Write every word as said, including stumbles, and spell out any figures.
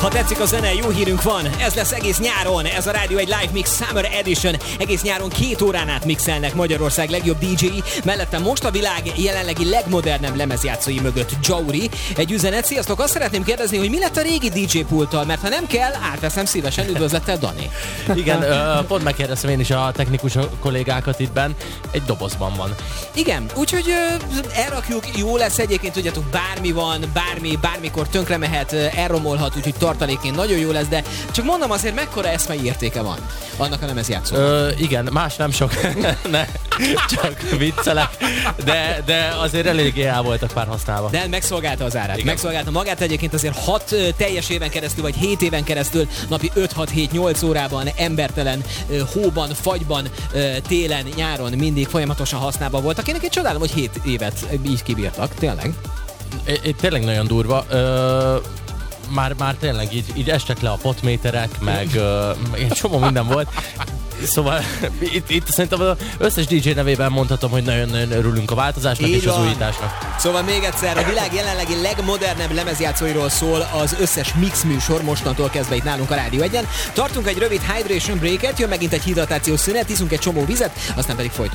Ha tetszik a zene, jó hírünk van, ez lesz egész nyáron, ez a Rádió egy Live Mix Summer Edition, egész nyáron két órán át mixelnek Magyarország legjobb dé dzsé-i, mellette most a világ jelenlegi legmodernebb lemezjátszói mögött Jauri. Egy üzenet, sziasztok, azt szeretném kérdezni, hogy mi lett a régi dé dzsé pulttal, mert ha nem kell, átveszem szívesen, üdvözlettel Dani. Igen, pont megkérdeztem én is a technikus kollégákat itt benn, egy dobozban van. Igen, úgyhogy elrakjuk, jó lesz egyébként, tudjátok, bármi van, bármi, bármikor tönkre mehet, elromolhat, úgyhogy tartalékén nagyon jó lesz, de csak mondom azért, mekkora eszmei értéke van annak a lemezjátszónak. Igen, más nem sok, ne, csak viccelek, de, de azért eléggé el voltak pár használva. De megszolgálta az árát, igen. Megszolgálta magát egyébként azért hat teljes éven keresztül, vagy hét éven keresztül, napi öt hat hét nyolc órában, embertelen hóban, fagyban, télen, nyáron mindig folyamatosan használva voltak. Én egy csodálom, hogy hét évet így kibírtak, tényleg. É, tényleg nagyon durva. Ö, már, már tényleg így, így estek le a potméterek, meg ö, egy csomó minden volt. Szóval itt, itt szerintem az összes dé dzsé nevében mondhatom, hogy nagyon-nagyon örülünk a változásnak így és van. Az újításnak. Szóval még egyszer, a világ jelenlegi legmodernebb lemezjátszóiról szól az összes mix műsor mostantól kezdve itt nálunk a Rádió egyen. Tartunk egy rövid hydration breaket, jön megint egy hidratációs szünet, iszunk egy csomó vizet, aztán pedig folytatjuk.